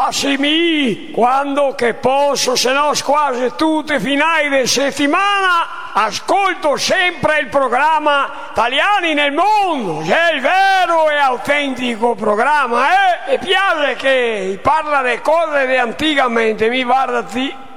Ah sì, quando che posso, se no quasi tutte finali di settimana ascolto sempre il programma Italiani nel Mondo, che è il vero e autentico programma, e piace che parla di cose di anticamente, mi guarda